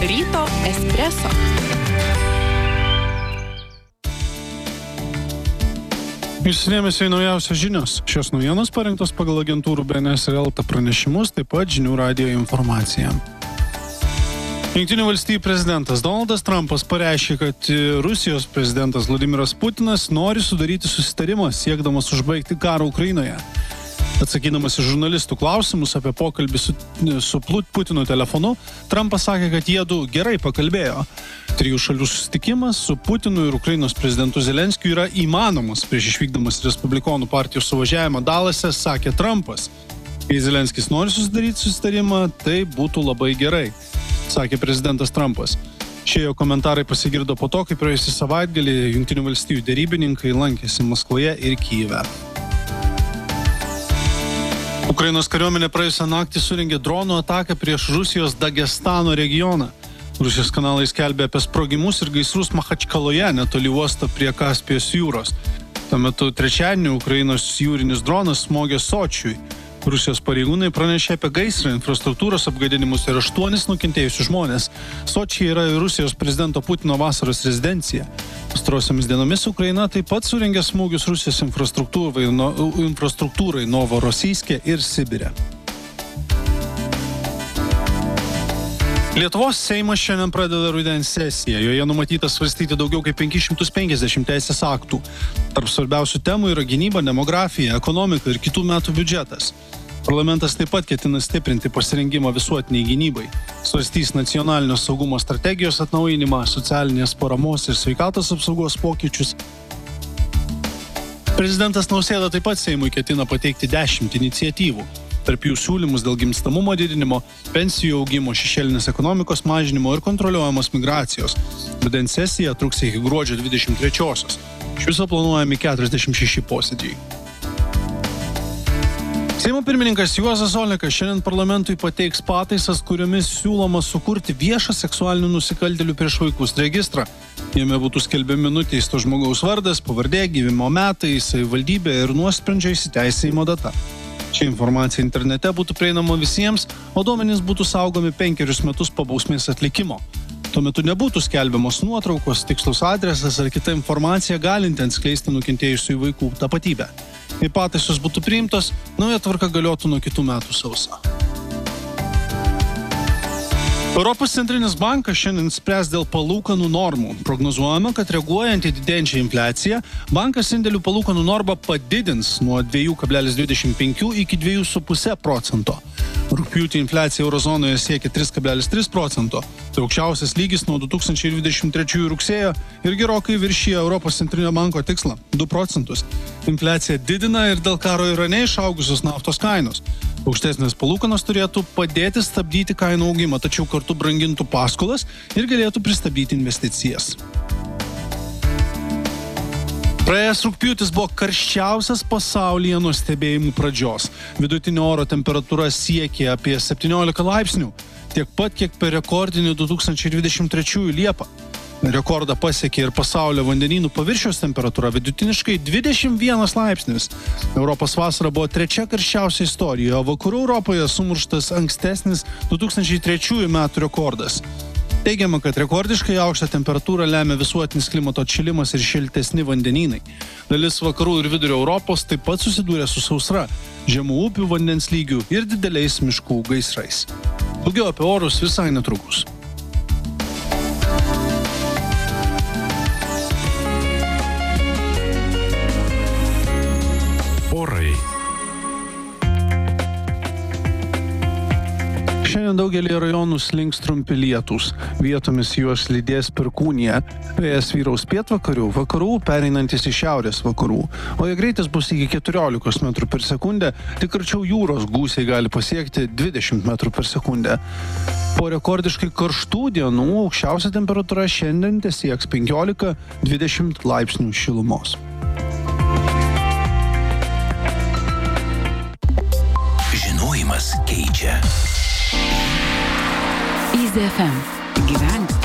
Ryto espresso. Jūsų dėmesio į naujausios žinios. Šios naujienos parengtos pagal agentūrų BNS ir LT pranešimus, taip pat žinių radijo informacija. Jungtinių valstijų prezidentas Donaldas Trumpas pareiškė, kad Rusijos prezidentas Vladimiras Putinas nori sudaryti susitarimą, siekdamas užbaigti karą Ukrainoje. Atsakydamas į žurnalistų klausimus apie pokalbį su Putinu telefonu, Trumpas sakė, kad jiedu gerai pakalbėjo. 3 šalių susitikimas su Putinu ir Ukrainos prezidentu Zelenskiu yra įmanomas. Prieš išvykdamas Respublikonų partijos suvažiavimą Dalase, sakė Trumpas. Kai Zelenskis nori susidaryti susitarimą, tai būtų labai gerai, sakė prezidentas Trumpas. Šie jo komentarai pasigirdo po to, kai praėjusį savaitgalį Jungtinių valstijų derybininkai lankėsi Maskvoje ir Kyjive. Ukrainos kariuomenė praėjusią naktį surengė dronų ataką prieš Rusijos Dagestano regioną. Rusijos kanalai skelbė apie sprogimus ir gaisrus Machačkaloje, netoli uosto prie Kaspijos jūros. Tuo metu trečiadienį Ukrainos jūrinis dronas smogė Sočiui. Rusijos pareigūnai pranešė apie gaisrą, infrastruktūros apgadinimus ir 8 nukentėjusius žmonės. Sočiai yra Rusijos prezidento Putino vasaros rezidencija. Pastarosiomis dienomis Ukraina taip pat surengė smūgius Rusijos infrastruktūrai Novorosijske ir Sibire. Lietuvos Seimas šiandien pradeda rudens sesiją. Joje numatyta svarstyti daugiau kaip 550 teisės aktų. Tarp svarbiausių temų yra gynyba, demografija, ekonomika ir kitų metų biudžetas. Parlamentas taip pat ketina stiprinti pasirengimą visuotiniai gynybai. Svarstys nacionalinio saugumo strategijos atnaujinimą, socialinės paramos ir sveikatos apsaugos pokyčius. Prezidentas Nausėda taip pat Seimui ketina pateikti 10 iniciatyvų. Tarp jų siūlymus dėl gimstamumo didinimo, pensijų augimo, šešėlinės ekonomikos mažinimo ir kontroliuojamos migracijos. Rudens sesija truks iki gruodžio 23-osios. Iš viso planuojami 46 posėdžiai. Seimo pirmininkas Juozas Olekas šiandien parlamentui pateiks pataisas, kuriomis siūloma sukurti viešą seksualinių nusikaltėlių prieš vaikus registrą. Jame būtų skelbiami nuteisto žmogaus vardas, pavardė, gimimo metai, savivaldybė ir nuosprendžio įsiteisėjimo data. Ši informacija internete būtų prieinama visiems, o duomenys būtų saugomi 5 metus po bausmės atlikimo. Tuo metu nebūtų skelbiamos nuotraukos, tikslus adresas ar kita informacija galinti atskleisti nukentėjusių vaikų tapatybę. Kai pataisos būtų priimtos, nauja tvarka galiotų nuo kitų metų sausio. Europos centrinis bankas šiandien spręs dėl palūkanų normų. Prognozuojama, kad reaguojant į didėjančią infliaciją, bankas indėlių palūkanų normą padidins nuo 2,25 iki 2,5%. Rugpjūtį infliacija eurozonoje siekia 3,3%. Tai aukščiausias lygis nuo 2023 rugsėjo ir gerokai viršija Europos centrinio banko tikslą – 2%. Infliacija didina ir dėl karo Irane išaugusios naftos kainos. Aukštesnės palūkanos turėtų padėti stabdyti kainų augimą, tačiau kartu brangintų paskolas ir galėtų pristabdyti investicijas. Praėjęs rugpjūtis buvo karščiausias pasaulyje nuo stebėjimų pradžios. Vidutinė oro temperatūra siekė apie 17 laipsnių, tiek pat kiek per rekordinį 2023 Liepą. Rekordą pasiekė ir pasaulio vandenynų paviršiaus temperatūra, vidutiniškai 21 laipsnis. Europos vasara buvo 3 karščiausia istorijoje, o vakarų Europoje sumuštas ankstesnis 2003 metų rekordas. Teigiama, kad rekordiškai aukštą temperatūrą lemia visuotinis klimato atšilimas ir šiltesni vandenynai. Dalis vakarų ir vidurio Europos taip pat susidūrė su sausra, žemų upių vandens lygių ir dideliais miškų gaisrais. Daugiau apie orus visai netrukus. Orai. Šiandien daugelį rajonų slinks trumpi lietūs. Vietomis juos lydės perkūnija. Vėjas vyraus pietvakarių, vakarų, pereinantis į šiaurės vakarų. O jo greitis bus iki 14 metrų per sekundę, tik arčiau jūros gūsiai gali pasiekti 20 metrų per sekundę. Po rekordiškai karštų dienų aukščiausia temperatūra šiandien tesieks 15-20 laipsnių šilumos. Žinojimas keičia. Easy FM. Gyvenk